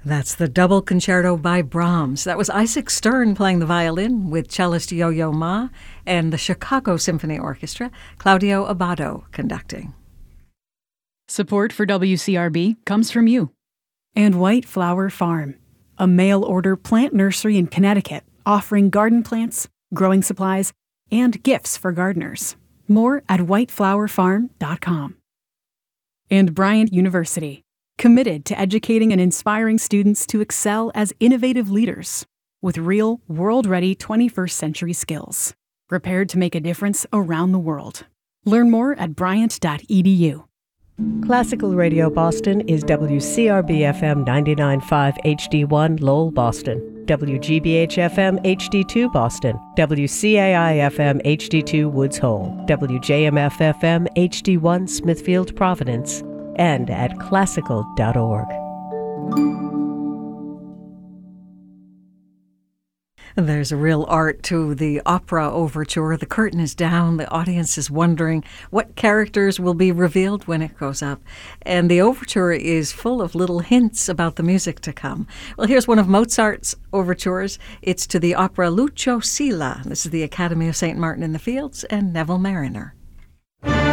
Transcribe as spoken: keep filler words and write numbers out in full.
That's the double concerto by Brahms. That was Isaac Stern playing the violin with cellist Yo-Yo Ma and the Chicago Symphony Orchestra, Claudio Abbado conducting. Support for W C R B comes from you. And White Flower Farm, a mail-order plant nursery in Connecticut offering garden plants, growing supplies, and gifts for gardeners. More at white flower farm dot com. And Bryant University, committed to educating and inspiring students to excel as innovative leaders with real, world-ready twenty-first century skills, prepared to make a difference around the world. Learn more at bryant dot e d u. Classical Radio Boston is W C R B F M ninety-nine point five H D one Lowell, Boston, W G B H F M H D two Boston, W C A I F M H D two Woods Hole, W J M F F M H D one Smithfield, Providence, and at classical dot org. There's a real art to the opera overture. The curtain is down. The audience is wondering what characters will be revealed when it goes up. And the overture is full of little hints about the music to come. Well, here's one of Mozart's overtures. It's to the opera Lucio Silla. This is the Academy of Saint Martin in the Fields and Neville Marriner.